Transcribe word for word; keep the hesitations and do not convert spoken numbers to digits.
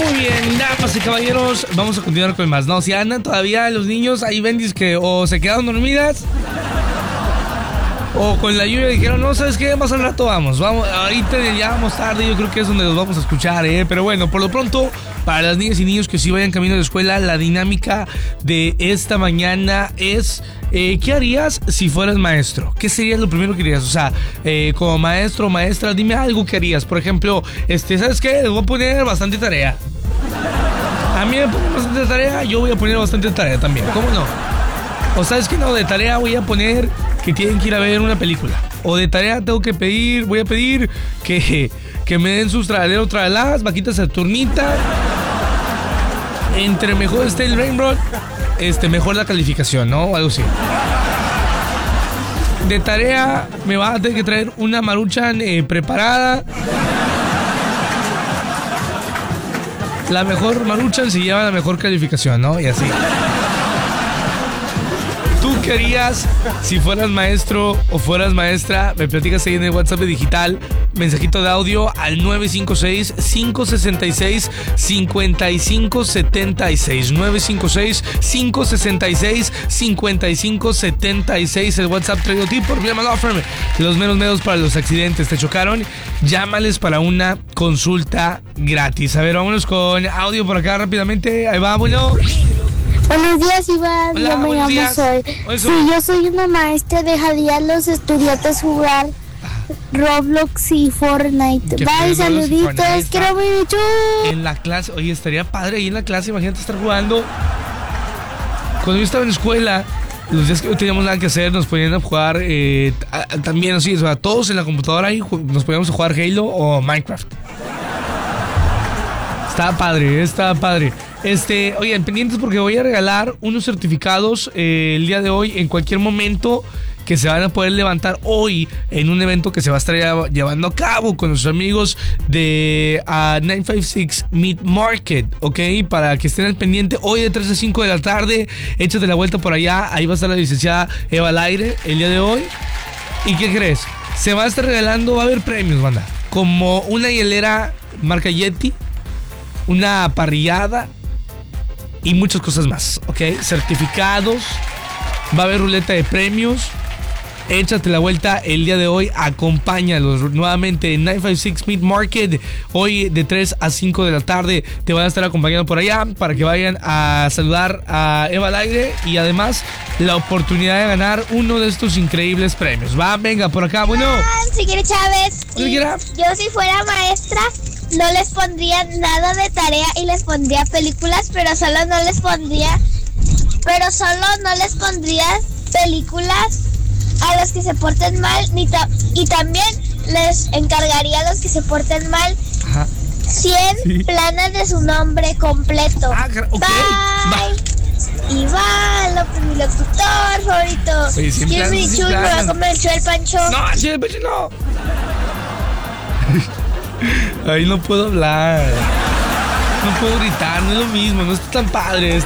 Muy bien, damas y caballeros, vamos a continuar con más. No, si andan todavía los niños, ahí ven que o se quedaron dormidas o con la lluvia dijeron, no, ¿sabes qué? Más al rato vamos, vamos, ahorita ya vamos tarde, yo creo que es donde los vamos a escuchar, ¿eh? Pero bueno, por lo pronto, para las niñas y niños que sí vayan camino a la escuela, la dinámica de esta mañana es, eh, ¿qué harías si fueras maestro? ¿Qué sería lo primero que harías? O sea, eh, como maestro o maestra, dime algo que harías. Por ejemplo, este, ¿sabes qué? Les voy a poner bastante tarea. A mí me ponen bastante tarea, yo voy a poner bastante tarea también, ¿cómo no? O sabes que no, de tarea voy a poner que tienen que ir a ver una película. O de tarea tengo que pedir, voy a pedir que, que me den sus traleros, traladas, vaquitas Saturnita. Entre mejor esté el Rainbow, este, mejor la calificación, ¿no? O algo así. De tarea me va a tener que traer una Maruchan eh, preparada. La mejor Maruchan se lleva la mejor calificación, ¿no? Y así. ¿Tú qué harías si fueras maestro o fueras maestra? Me platicas ahí en el WhatsApp digital, mensajito de audio al nueve cinco seis, cinco seis seis, cinco cinco siete seis. nueve cinco seis, cinco seis seis, cinco cinco siete seis. El WhatsApp traído a ti por Vía Law Firm. Los menos medios para los accidentes. ¿Te chocaron? Llámales para una consulta gratis. A ver, vámonos con audio por acá rápidamente. Ahí va, bueno. Buenos días, Iván. Hola, yo me buenos llamo días. Soy. Hola, Soy. Si yo soy una maestra, dejaría a los estudiantes jugar Roblox y Fortnite. Qué Bye, feo, Roblox y saluditos. Fortnite. Quiero mucho. En la clase, oye, estaría padre ahí en la clase, imagínate estar jugando. Cuando yo estaba en escuela, los días que no teníamos nada que hacer, nos ponían a jugar eh, a- a- también así, o sea, todos en la computadora ahí ju- nos poníamos a jugar Halo o Minecraft. Estaba padre, estaba padre. Este, oigan, pendientes porque voy a regalar unos certificados eh, el día de hoy, en cualquier momento, que se van a poder levantar hoy en un evento que se va a estar lle- llevando a cabo con nuestros amigos de uh, nueve cincuenta y seis Meat Market, ¿ok? Para que estén al pendiente hoy de tres a cinco de la tarde, échate la vuelta por allá, ahí va a estar la licenciada Eva al aire el día de hoy. ¿Y qué crees? Se va a estar regalando, va a haber premios, banda, como una hielera marca Yeti, una parrillada y muchas cosas más, ¿ok? Certificados, va a haber ruleta de premios. Échate la vuelta el día de hoy, acompáñalos nuevamente en nueve cincuenta y seis Meat Market, hoy de tres a cinco de la tarde, te van a estar acompañando por allá para que vayan a saludar a Eva al aire y además la oportunidad de ganar uno de estos increíbles premios. Va, venga, por acá, bueno. Si quiere Chávez, Hola, y Kira. yo si fuera maestra no les pondría nada de tarea y les pondría películas, pero solo no les pondría, pero solo no les pondría películas a los que se porten mal, ni ta- y también les encargaría a los que se porten mal Ajá. cien Sí. planas de su nombre completo. Ah, car- ok. Bye. Iván López, mi locutor favorito. Oye, cien ¿Quién planas, me cien dicho me va a planas. comer el chuel Pancho? No, sí, pecho, no. Ahí no puedo hablar. No puedo gritar, no es lo mismo, no está tan padre.